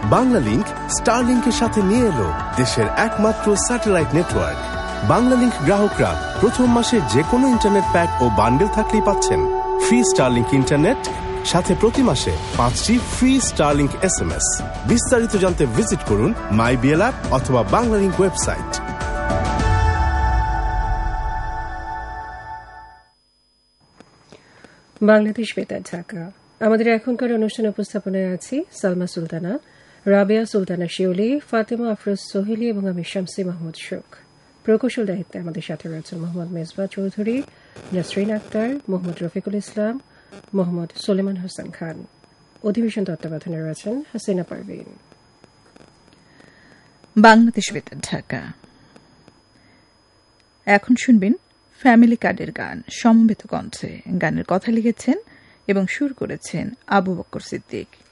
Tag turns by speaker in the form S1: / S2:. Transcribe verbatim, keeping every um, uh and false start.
S1: বাংলালিংক স্টারলিংকের সাথে নিয়ে এলো দেশের একমাত্র স্যাটেলাইট নেটওয়ার্ক। বাংলালিংক গ্রাহকরা প্রথম মাসে যে কোনো ইন্টারনেট প্যাক ও বান্ডেল থাকলেই পাচ্ছেন ফ্রি স্টারলিংক ইন্টারনেট, সাথে প্রতি মাসে পাঁচটি free Starlink S M S. বিস্তারিত জানতে ভিজিট করুন মাই বিএল অ্যাপ অথবা বাংলালিংক ওয়েবসাইট।
S2: বাংলাদেশ বেতার ঢাকা। আমাদের এখনকার অনুষ্ঠান উপস্থাপনায় আছি সালমা সুলতানা, রাবেয়া সুলতানা শিউলি, ফাতেমা আফরোজ সোহেলি এবং আমি শামসি মাহমুদ শোক। প্রকৌশল দায়িত্বে আমাদের সাথে রয়েছেন মোহাম্মদ মেজবা চৌধুরী, নাসরিন আক্তার, মোহাম্মদ রফিকুল ইসলাম, মোহাম্মদ সোলেমান হোসেন খান। অধিবেশন তত্ত্বাবধানে রয়েছেন হাসিনা পারভিন।
S3: বাংলাদেশ বেতার ঢাকা। এখন শুনবেন ফ্যামিলি কার্ডের গান সমবেত কণ্ঠে। গানের কথা লিখেছেন এবং সুর করেছেন আবু বকর সিদ্দিক।